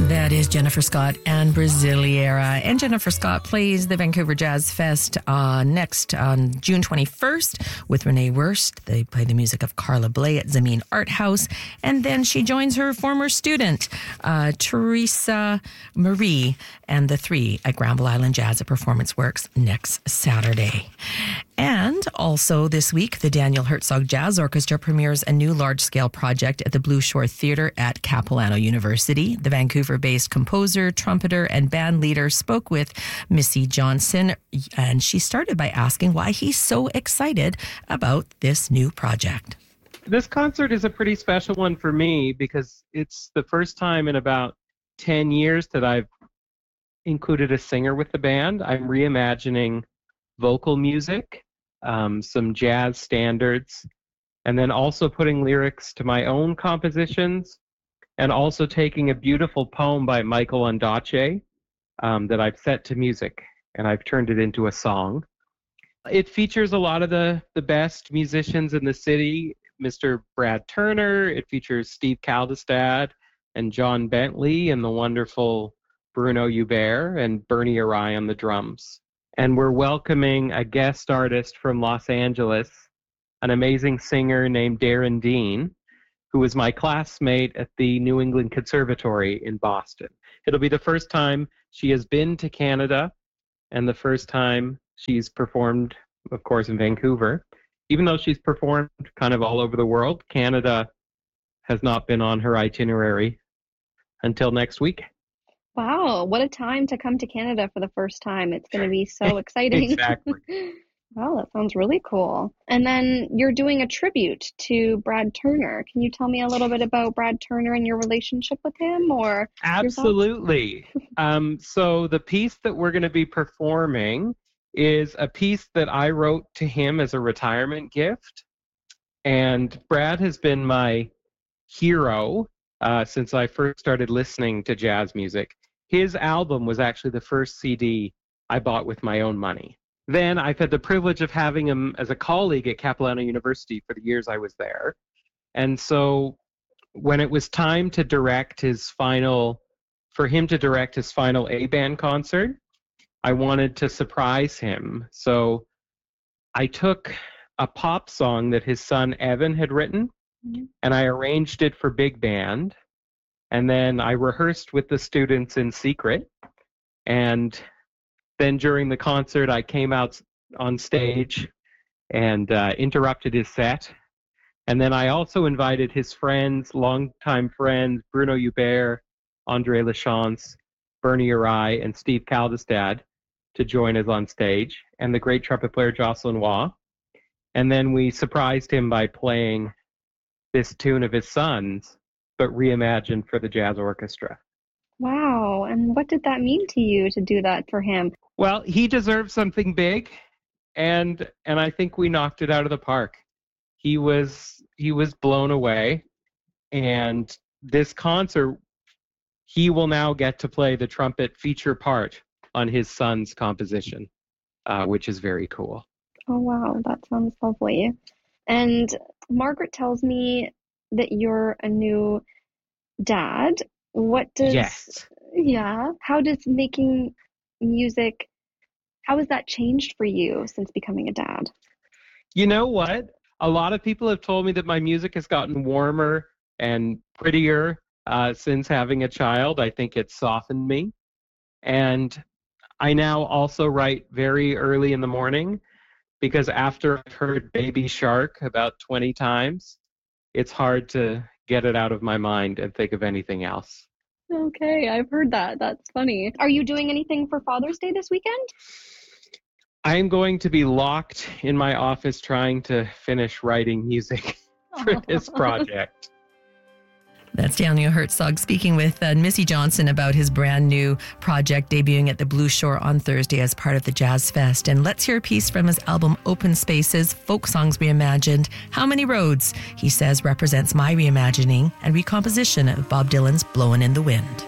That is Jennifer Scott and Brasileira. And Jennifer Scott plays the Vancouver Jazz Fest next on June 21st with Renee Wurst. They play the music of Carla Bley at Zameen Art House. And then she joins her former student, Teresa Marie, and the three at Granville Island Jazz at Performance Works next Saturday. And also this week, the Daniel Herzog Jazz Orchestra premieres a new large-scale project at the Blue Shore Theatre at Capilano University. The Vancouver-based composer, trumpeter, and band leader spoke with Missy Johnson, and she started by asking why he's so excited about this new project. This concert is a pretty special one for me because it's the first time in about 10 years that I've included a singer with the band. I'm reimagining vocal music, some jazz standards, and then also putting lyrics to my own compositions, and also taking a beautiful poem by Michael Ondaatje that I've set to music, and I've turned it into a song. It features a lot of the best musicians in the city, Mr. Brad Turner. It features Steve Kaldestad and John Bentley and the wonderful Bruno Hubert and Bernie Arai on the drums. And we're welcoming a guest artist from Los Angeles, an amazing singer named Darren Dean, who was my classmate at the New England Conservatory in Boston. It'll be the first time she has been to Canada and the first time she's performed, of course, in Vancouver. Even though she's performed kind of all over the world, Canada has not been on her itinerary until next week. Wow, what a time to come to Canada for the first time. It's going to be so exciting. Exactly. Wow, that sounds really cool. And then you're doing a tribute to Brad Turner. Can you tell me a little bit about Brad Turner and your relationship with him? Or Absolutely. So the piece that we're going to be performing is a piece that I wrote to him as a retirement gift. And Brad has been my hero since I first started listening to jazz music. His album was actually the first CD I bought with my own money. Then I've had the privilege of having him as a colleague at Capilano University for the years I was there. And so when it was time to direct for him to direct his final A-band concert, I wanted to surprise him. So I took a pop song that his son Evan had written, and I arranged it for big band. And then I rehearsed with the students in secret. And then during the concert, I came out on stage and interrupted his set. And then I also invited his friends, longtime friends, Bruno Hubert, Andre Lachance, Bernie Arai, and Steve Kaldestad to join us on stage, and the great trumpet player Jocelyn Waugh. And then we surprised him by playing this tune of his son's, but reimagined for the jazz orchestra. Wow, and what did that mean to you to do that for him? Well, he deserved something big, and I think we knocked it out of the park. He was blown away, and this concert, he will now get to play the trumpet feature part on his son's composition, which is very cool. Oh, wow, that sounds lovely. And Margaret tells me that you're a new dad. Yes. Yeah. How does making music, how has that changed for you since becoming a dad? You know what? A lot of people have told me that my music has gotten warmer and prettier since having a child. I think it's softened me. And I now also write very early in the morning because after I've heard Baby Shark about 20 times, it's hard to get it out of my mind and think of anything else. Okay, I've heard that. That's funny. Are you doing anything for Father's Day this weekend? I'm going to be locked in my office trying to finish writing music for this project. That's Daniel Herzog speaking with Missy Johnson about his brand new project debuting at the Blue Shore on Thursday as part of the Jazz Fest. And let's hear a piece from his album Open Spaces, Folk Songs Reimagined. How Many Roads, he says, represents my reimagining and recomposition of Bob Dylan's Blowin' in the Wind.